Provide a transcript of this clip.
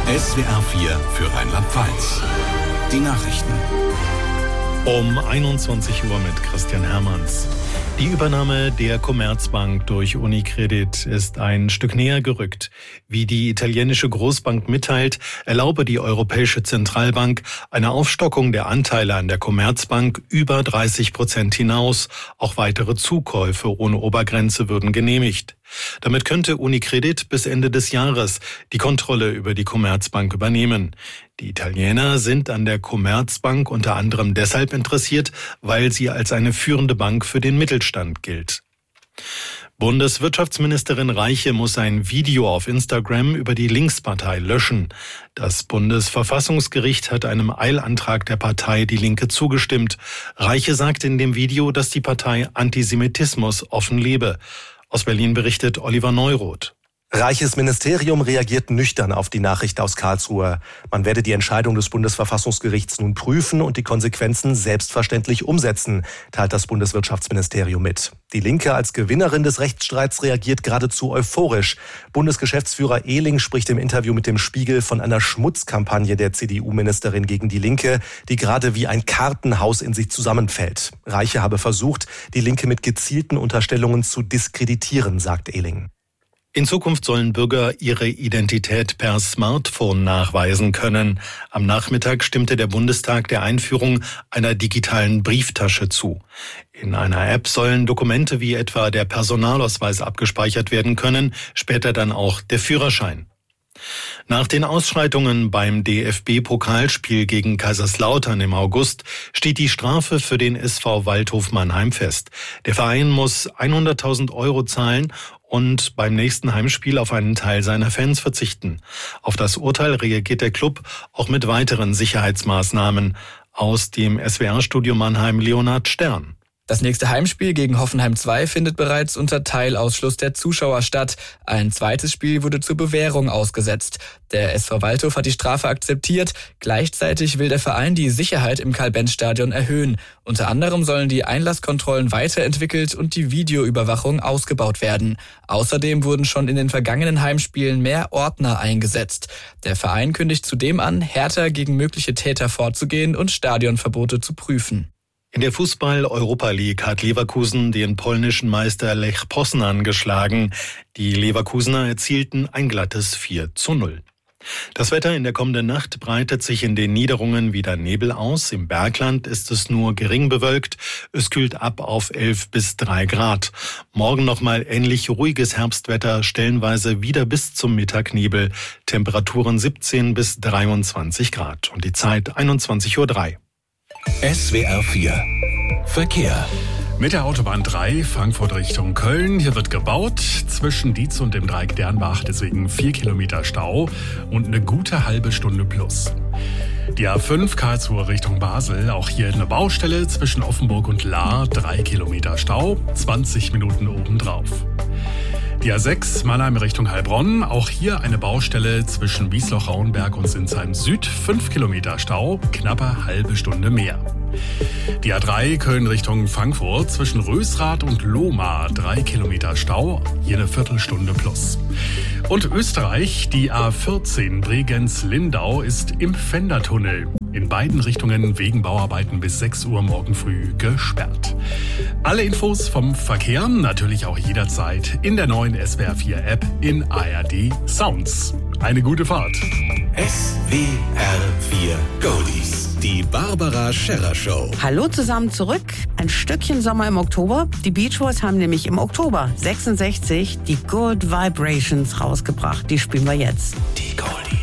SWR 4 für Rheinland-Pfalz. Die Nachrichten. Um 21 Uhr mit Christian Hermanns. Die Übernahme der Commerzbank durch Unicredit ist ein Stück näher gerückt. Wie die italienische Großbank mitteilt, erlaube die Europäische Zentralbank eine Aufstockung der Anteile an der Commerzbank über 30% hinaus. Auch weitere Zukäufe ohne Obergrenze würden genehmigt. Damit könnte Unicredit bis Ende des Jahres die Kontrolle über die Commerzbank übernehmen. Die Italiener sind an der Commerzbank unter anderem deshalb interessiert, weil sie als eine führende Bank für den Mittelstand gilt. Bundeswirtschaftsministerin Reiche muss ein Video auf Instagram über die Linkspartei löschen. Das Bundesverfassungsgericht hat einem Eilantrag der Partei Die Linke zugestimmt. Reiche sagt in dem Video, dass die Partei Antisemitismus offen lebe. Aus Berlin berichtet Oliver Neuroth. Reiches Ministerium reagiert nüchtern auf die Nachricht aus Karlsruhe. Man werde die Entscheidung des Bundesverfassungsgerichts nun prüfen und die Konsequenzen selbstverständlich umsetzen, teilt das Bundeswirtschaftsministerium mit. Die Linke als Gewinnerin des Rechtsstreits reagiert geradezu euphorisch. Bundesgeschäftsführer Ehling spricht im Interview mit dem Spiegel von einer Schmutzkampagne der CDU-Ministerin gegen die Linke, die gerade wie ein Kartenhaus in sich zusammenfällt. Reiche habe versucht, die Linke mit gezielten Unterstellungen zu diskreditieren, sagt Ehling. In Zukunft sollen Bürger ihre Identität per Smartphone nachweisen können. Am Nachmittag stimmte der Bundestag der Einführung einer digitalen Brieftasche zu. In einer App sollen Dokumente wie etwa der Personalausweis abgespeichert werden können, später dann auch der Führerschein. Nach den Ausschreitungen beim DFB-Pokalspiel gegen Kaiserslautern im August steht die Strafe für den SV Waldhof Mannheim fest. Der Verein muss 100.000 € zahlen und beim nächsten Heimspiel auf einen Teil seiner Fans verzichten. Auf das Urteil reagiert der Klub auch mit weiteren Sicherheitsmaßnahmen. Aus dem SWR-Studio Mannheim Leonhard Stern. Das nächste Heimspiel gegen Hoffenheim 2 findet bereits unter Teilausschluss der Zuschauer statt. Ein zweites Spiel wurde zur Bewährung ausgesetzt. Der SV Waldhof hat die Strafe akzeptiert. Gleichzeitig will der Verein die Sicherheit im Karl-Benz-Stadion erhöhen. Unter anderem sollen die Einlasskontrollen weiterentwickelt und die Videoüberwachung ausgebaut werden. Außerdem wurden schon in den vergangenen Heimspielen mehr Ordner eingesetzt. Der Verein kündigt zudem an, härter gegen mögliche Täter vorzugehen und Stadionverbote zu prüfen. In der Fußball-Europa League hat Leverkusen den polnischen Meister Lech Poznań geschlagen. Die Leverkusener erzielten ein glattes 4:0. Das Wetter in der kommenden Nacht breitet sich in den Niederungen wieder Nebel aus. Im Bergland ist es nur gering bewölkt. Es kühlt ab auf 11 bis 3 Grad. Morgen nochmal ähnlich ruhiges Herbstwetter, stellenweise wieder bis zum Mittag Nebel. Temperaturen 17 bis 23 Grad. Und die Zeit 21:03 Uhr. SWR 4 Verkehr. Mit der Autobahn 3 Frankfurt Richtung Köln. Hier wird gebaut zwischen Dietz und dem Dreieck Dernbach. Deswegen 4 Kilometer Stau und eine gute halbe Stunde plus. Die A5 Karlsruhe Richtung Basel. Auch hier eine Baustelle zwischen Offenburg und Lahr. 3 Kilometer Stau, 20 Minuten obendrauf. Die A6 Mannheim Richtung Heilbronn. Auch hier eine Baustelle zwischen Wiesloch-Rauenberg und Sinsheim Süd. 5 Kilometer Stau, knappe halbe Stunde mehr. Die A3 Köln Richtung Frankfurt zwischen Rösrath und Lohmar. 3 Kilometer Stau, hier eine Viertelstunde plus. Und Österreich, die A14 Bregenz-Lindau ist im Fendertunnel. In beiden Richtungen wegen Bauarbeiten bis 6 Uhr morgen früh gesperrt. Alle Infos vom Verkehr natürlich auch jederzeit in der neuen SWR 4 App in ARD Sounds. Eine gute Fahrt. SWR 4 Goldies. Die Barbara Scherrer Show. Hallo zusammen zurück. Ein Stückchen Sommer im Oktober. Die Beach Boys haben nämlich im Oktober 66 die Good Vibrations rausgebracht. Die spielen wir jetzt. Die Goldies.